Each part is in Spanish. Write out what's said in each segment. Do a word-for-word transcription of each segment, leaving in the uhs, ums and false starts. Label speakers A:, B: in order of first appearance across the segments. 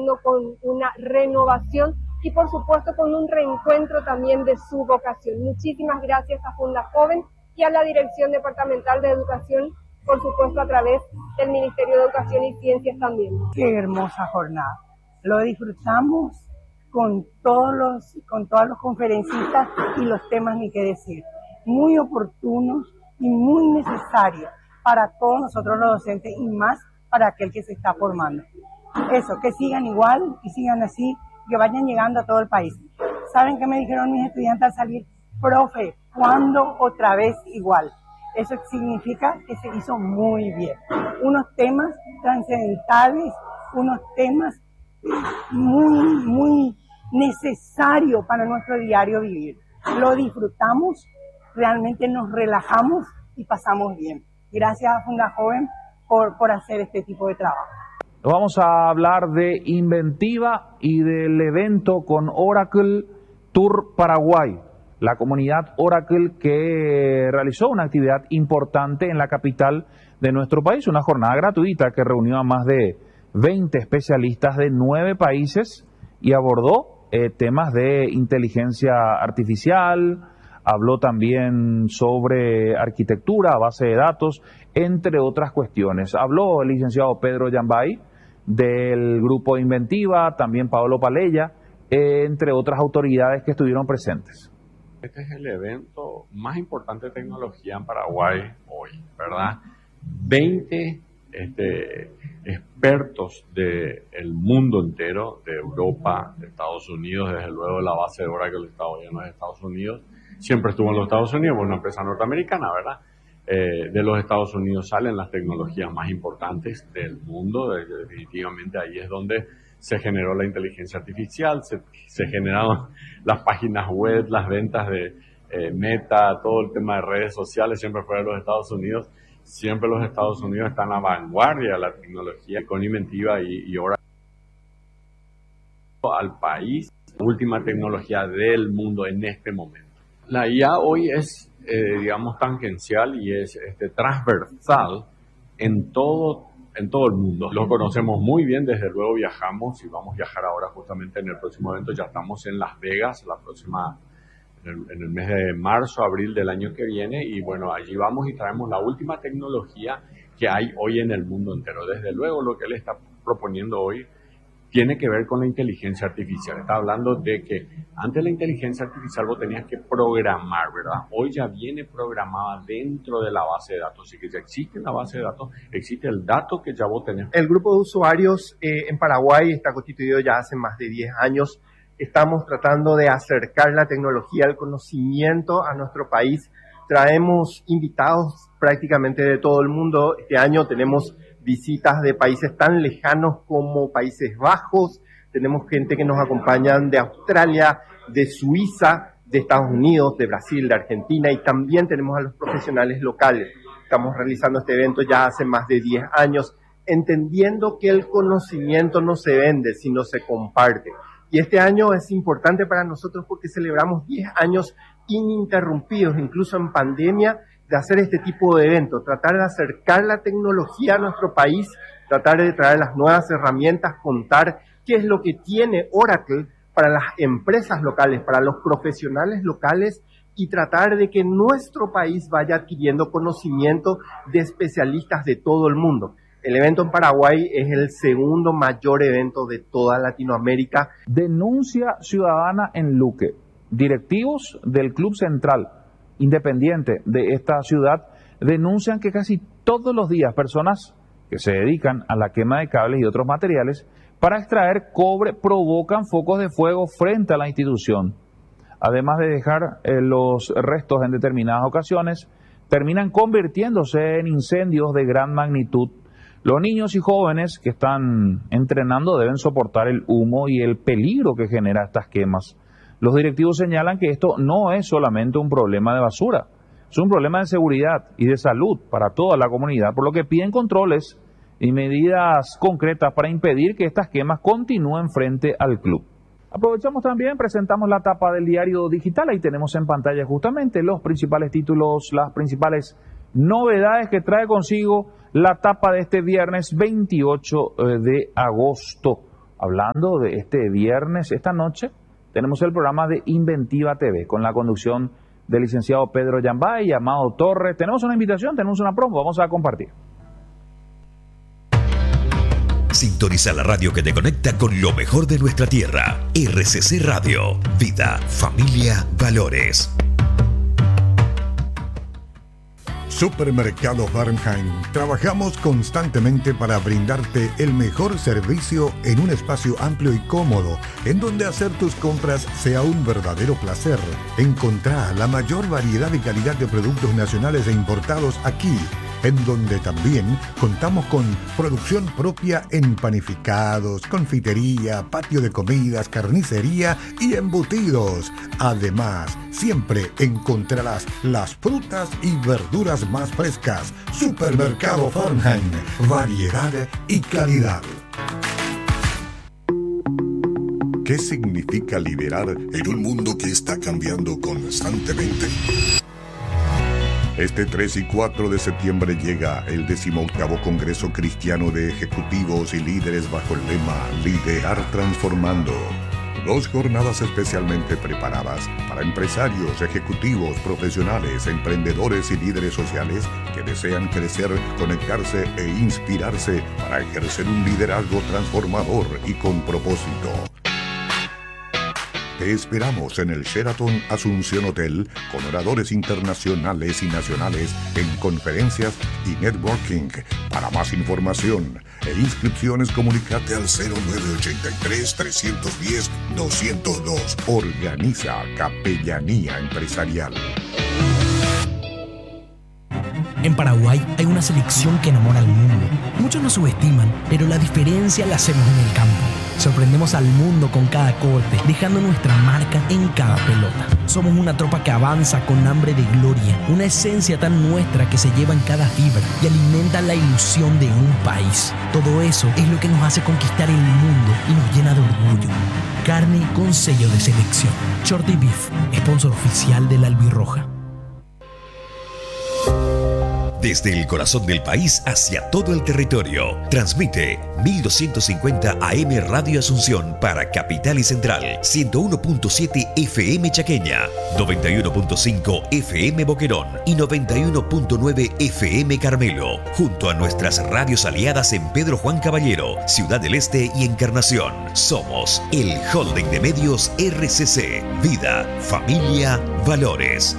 A: haciendo con una renovación y por supuesto con un reencuentro también de su vocación. Muchísimas gracias a Funda Joven y a la Dirección Departamental de Educación, por supuesto a través del Ministerio de Educación y Ciencias también.
B: Qué hermosa jornada. Lo disfrutamos con todos los, con todos los conferencistas y los temas ni qué decir. Muy oportunos y muy necesarios para todos nosotros los docentes y más para aquel que se está formando. Eso, que sigan igual, que sigan así, que vayan llegando a todo el país. ¿Saben qué me dijeron mis estudiantes al salir? Profe, ¿cuándo otra vez igual? Eso significa que se hizo muy bien. Unos temas trascendentales, unos temas muy, muy necesarios para nuestro diario vivir. Lo disfrutamos, realmente nos relajamos y pasamos bien. Gracias a Funda Joven por, por hacer este tipo de trabajo.
C: Vamos a hablar de Inventiva y del evento con Oracle Tour Paraguay, la comunidad Oracle que realizó una actividad importante en la capital de nuestro país, una jornada gratuita que reunió a más de veinte especialistas de nueve países y abordó eh, temas de inteligencia artificial, habló también sobre arquitectura, base de datos, entre otras cuestiones. Habló el licenciado Pedro Yambay del grupo Inventiva, también Pablo Palella, eh, entre otras autoridades que estuvieron presentes.
D: Este es el evento más importante de tecnología en Paraguay hoy, ¿verdad? veinte este, expertos del mundo entero, de Europa, de Estados Unidos, desde luego la base de Oracle está hoy en los Estados Unidos, siempre estuvo en los Estados Unidos, una empresa norteamericana, ¿verdad? Eh, de los Estados Unidos salen las tecnologías más importantes del mundo, definitivamente ahí es donde se generó la inteligencia artificial, se, se generaron las páginas web, las ventas de eh, Meta, todo el tema de redes sociales, siempre fue de los Estados Unidos, siempre los Estados Unidos están a vanguardia de la tecnología con Inventiva y, y ahora al país, última tecnología del mundo en este momento. La I A hoy es, eh, digamos, tangencial y es este, transversal en todo, en todo el mundo. Lo conocemos muy bien, desde luego viajamos y vamos a viajar ahora justamente en el próximo evento. Ya estamos en Las Vegas, la próxima, en el, en el mes de marzo, abril del año que viene. Y bueno, allí vamos y traemos la última tecnología que hay hoy en el mundo entero. Desde luego lo que él está proponiendo hoy tiene que ver con la inteligencia artificial. Está hablando de que antes la inteligencia artificial vos tenías que programar, ¿verdad? Hoy ya viene programada dentro de la base de datos. Así que ya existe la base de datos, existe el dato que ya vos tenés.
E: El grupo de usuarios eh, en Paraguay está constituido ya hace más de diez años. Estamos tratando de acercar la tecnología, el conocimiento a nuestro país. Traemos invitados prácticamente de todo el mundo. Este año tenemos visitas de países tan lejanos como Países Bajos, tenemos gente que nos acompañan de Australia, de Suiza, de Estados Unidos, de Brasil, de Argentina, y también tenemos a los profesionales locales. Estamos realizando este evento ya hace más de diez años, entendiendo que el conocimiento no se vende, sino se comparte. Y este año es importante para nosotros porque celebramos diez años ininterrumpidos, incluso en pandemia, de hacer este tipo de eventos, tratar de acercar la tecnología a nuestro país, tratar de traer las nuevas herramientas, contar qué es lo que tiene Oracle para las empresas locales, para los profesionales locales y tratar de que nuestro país vaya adquiriendo conocimiento de especialistas de todo el mundo. El evento en Paraguay es el segundo mayor evento de toda Latinoamérica.
C: Denuncia ciudadana en Luque. Directivos del Club Central Independiente de esta ciudad denuncian que casi todos los días personas que se dedican a la quema de cables y otros materiales para extraer cobre provocan focos de fuego frente a la institución. Además de dejar eh, los restos en determinadas ocasiones, terminan convirtiéndose en incendios de gran magnitud. Los niños y jóvenes que están entrenando deben soportar el humo y el peligro que genera estas quemas. Los directivos señalan que esto no es solamente un problema de basura, es un problema de seguridad y de salud para toda la comunidad, por lo que piden controles y medidas concretas para impedir que estas quemas continúen frente al club. Aprovechamos también, presentamos la tapa del diario digital, ahí tenemos en pantalla justamente los principales títulos, las principales novedades que trae consigo la tapa de este viernes veintiocho de agosto. hablando de este viernes, esta noche, tenemos el programa de Inventiva T V con la conducción del licenciado Pedro Yambay y Amado Torres. Tenemos una invitación, tenemos una promo, vamos a compartir.
F: Sintoniza la radio que te conecta con lo mejor de nuestra tierra. R C C Radio. Vida, familia, valores.
G: Supermercado Fahrenheit. Trabajamos constantemente para brindarte el mejor servicio en un espacio amplio y cómodo, en donde hacer tus compras sea un verdadero placer. Encontrá la mayor variedad y calidad de productos nacionales e importados aquí, en donde también contamos con producción propia en panificados, confitería, patio de comidas, carnicería y embutidos. Además, siempre encontrarás las frutas y verduras más frescas. Supermercado Fahrenheit, variedad y calidad. ¿Qué significa liderar en un mundo que está cambiando constantemente? Este tres y cuatro de septiembre llega el decimoctavo Congreso Cristiano de Ejecutivos y Líderes bajo el lema Liderar Transformando. Dos jornadas especialmente preparadas para empresarios, ejecutivos, profesionales, emprendedores y líderes sociales que desean crecer, conectarse e inspirarse para ejercer un liderazgo transformador y con propósito. Te esperamos en el Sheraton Asunción Hotel con oradores internacionales y nacionales en conferencias y networking. Para más información e inscripciones, comunícate al cero nueve ochenta y tres, trescientos diez, doscientos dos. Organiza Capellanía Empresarial.
H: En Paraguay hay una selección que enamora al mundo. Muchos nos subestiman, pero la diferencia la hacemos en el campo. Sorprendemos al mundo con cada corte, dejando nuestra marca en cada pelota. Somos una tropa que avanza con hambre de gloria, una esencia tan nuestra que se lleva en cada fibra y alimenta la ilusión de un país. Todo eso es lo que nos hace conquistar el mundo y nos llena de orgullo. Carne con sello de selección. Shorty Beef, sponsor oficial de la Albirroja.
F: Desde el corazón del país hacia todo el territorio. Transmite mil doscientos cincuenta A M Radio Asunción para Capital y Central, ciento uno punto siete F M Chaqueña, noventa y uno punto cinco F M Boquerón y noventa y uno punto nueve F M Carmelo, junto a nuestras radios aliadas en Pedro Juan Caballero, Ciudad del Este y Encarnación. Somos el Holding de Medios R C C. Vida, familia, valores.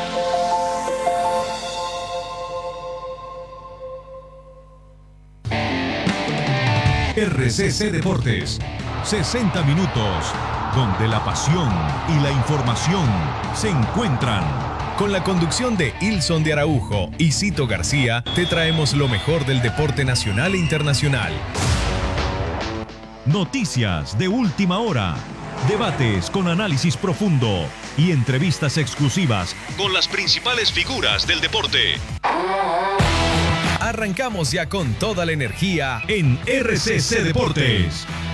I: R C C Deportes, sesenta minutos, donde la pasión y la información se encuentran. Con la conducción de Ilson de Araujo y Cito García, te traemos lo mejor del deporte nacional e internacional. Noticias de última hora, debates con análisis profundo y entrevistas exclusivas con las principales figuras del deporte. Arrancamos ya con toda la energía en R C C Deportes.